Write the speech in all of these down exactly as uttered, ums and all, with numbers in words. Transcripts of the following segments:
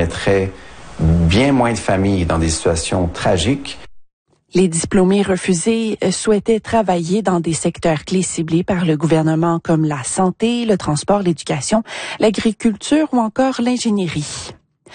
mettrait bien moins de familles dans des situations tragiques. Les diplômés refusés souhaitaient travailler dans des secteurs clés ciblés par le gouvernement comme la santé, le transport, l'éducation, l'agriculture ou encore l'ingénierie.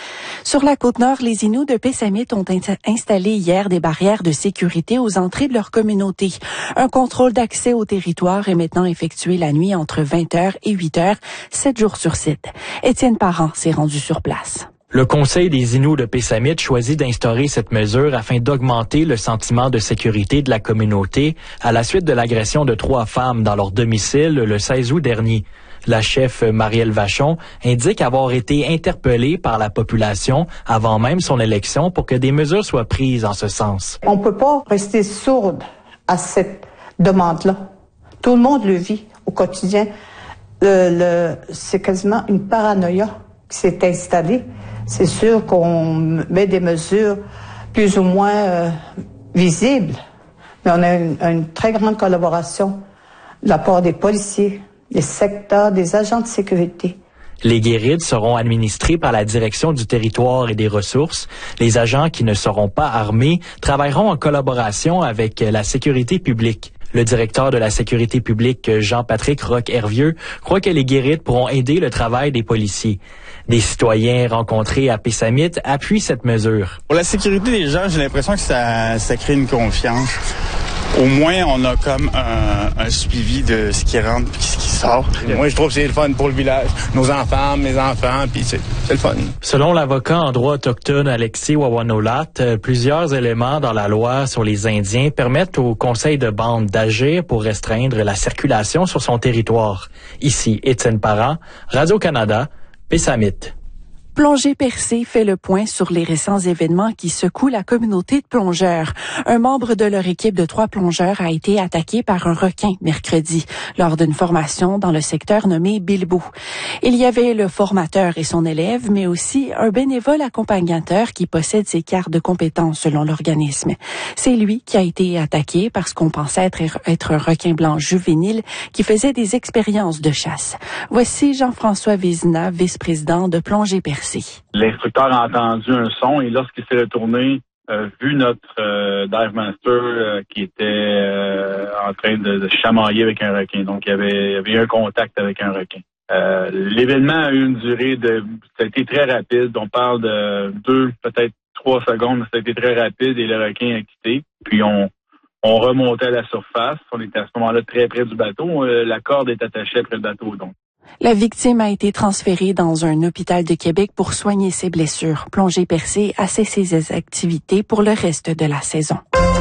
Sur la Côte-Nord, les Inuits de Pessamit ont installé hier des barrières de sécurité aux entrées de leur communauté. Un contrôle d'accès au territoire est maintenant effectué la nuit entre vingt heures et huit heures, sept jours sur sept. Étienne Parent s'est rendu sur place. Le Conseil des Inuits de Pessamit choisit d'instaurer cette mesure afin d'augmenter le sentiment de sécurité de la communauté à la suite de l'agression de trois femmes dans leur domicile le seize août dernier. La chef Marielle Vachon indique avoir été interpellée par la population avant même son élection pour que des mesures soient prises en ce sens. On ne peut pas rester sourde à cette demande-là. Tout le monde le vit au quotidien. Le, le, c'est quasiment une paranoïa qui s'est installée. C'est sûr qu'on met des mesures plus ou moins euh, visibles, mais on a une, une très grande collaboration de la part des policiers, des secteurs, des agents de sécurité. Les guérides seront administrés par la Direction du territoire et des ressources. Les agents qui ne seront pas armés travailleront en collaboration avec la sécurité publique. Le directeur de la sécurité publique, Jean-Patrick Roch-Hervieux, croit que les guérides pourront aider le travail des policiers. Des citoyens rencontrés à Pessamit appuient cette mesure. Pour la sécurité des gens, j'ai l'impression que ça, ça crée une confiance. Au moins, on a comme un, un suivi de ce qui rentre et ce qui sort. Moi, je trouve que c'est le fun pour le village. Nos enfants, mes enfants, puis c'est, c'est le fun. Selon l'avocat en droit autochtone Alexis Wawanolat, plusieurs éléments dans la loi sur les Indiens permettent au conseil de bande d'agir pour restreindre la circulation sur son territoire. Ici, Étienne Parent, Radio-Canada, Pessamit. Plongée percée fait le point sur les récents événements qui secouent la communauté de plongeurs. Un membre de leur équipe de trois plongeurs a été attaqué par un requin mercredi lors d'une formation dans le secteur nommé Bilbou. Il y avait le formateur et son élève, mais aussi un bénévole accompagnateur qui possède ses cartes de compétences selon l'organisme. C'est lui qui a été attaqué parce qu'on pensait être, être un requin blanc juvénile qui faisait des expériences de chasse. Voici Jean-François Vézina, vice-président de Plongée percée. L'instructeur a entendu un son et lorsqu'il s'est retourné, euh, vu notre euh, dive master euh, qui était euh, en train de, de chamailler avec un requin. Donc, il y avait, il y avait eu un contact avec un requin. Euh, l'événement a eu une durée de... Ça a été très rapide. On parle de deux, peut-être trois secondes. Ça a été très rapide et le requin a quitté. Puis, on, on remontait à la surface. On était à ce moment-là très près du bateau. Euh, la corde est attachée près du bateau, donc. La victime a été transférée dans un hôpital de Québec pour soigner ses blessures. Plongée percée a cessé ses activités pour le reste de la saison.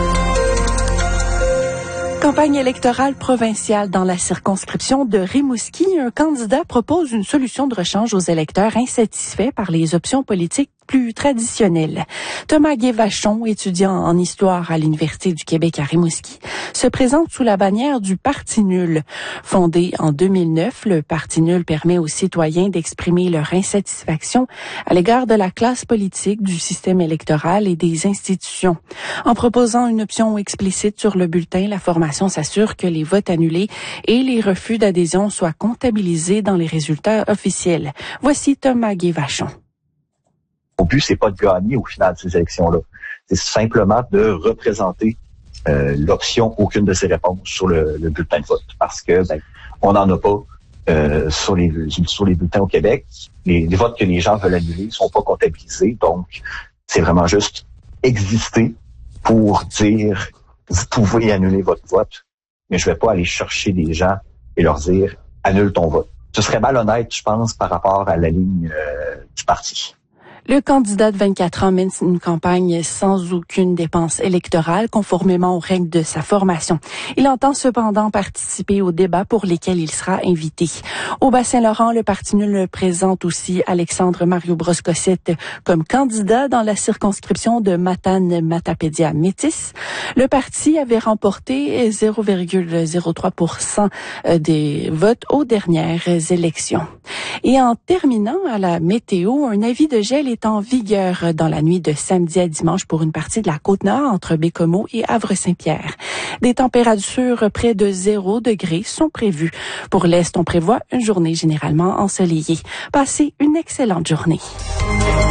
Campagne électorale provinciale dans la circonscription de Rimouski. Un candidat propose une solution de rechange aux électeurs insatisfaits par les options politiques plus traditionnelles. Thomas Guay-Vachon, étudiant en histoire à l'Université du Québec à Rimouski, se présente sous la bannière du Parti nul. Fondé en deux mille neuf, le Parti nul permet aux citoyens d'exprimer leur insatisfaction à l'égard de la classe politique, du système électoral et des institutions. En proposant une option explicite sur le bulletin, la formation s'assure que les votes annulés et les refus d'adhésion soient comptabilisés dans les résultats officiels. Voici Thomas Guay-Vachon. Au but, c'est pas de gagner au final de ces élections-là. C'est simplement de représenter euh, l'option aucune de ces réponses sur le, le bulletin de vote. Parce que ben, on n'en a pas euh, sur les sur les bulletins au Québec. Les, les votes que les gens veulent annuler sont pas comptabilisés. Donc, c'est vraiment juste exister pour dire vous pouvez annuler votre vote, mais je vais pas aller chercher des gens et leur dire annule ton vote. Ce serait malhonnête, je pense, par rapport à la ligne euh, du parti. Le candidat de vingt-quatre ans mène une campagne sans aucune dépense électorale, conformément aux règles de sa formation. Il entend cependant participer aux débats pour lesquels il sera invité. Au Bas-Saint-Laurent, le Parti nul présente aussi Alexandre Mario Broscossette comme candidat dans la circonscription de Matane-Matapédia-Métis. Le parti avait remporté zéro virgule zéro trois pour cent des votes aux dernières élections. Et en terminant à la météo, un avis de gel est en vigueur dans la nuit de samedi à dimanche pour une partie de la Côte-Nord entre Baie-Comeau et Havre-Saint-Pierre. Des températures près de zéro degré sont prévues. Pour l'Est, on prévoit une journée généralement ensoleillée. Passez une excellente journée.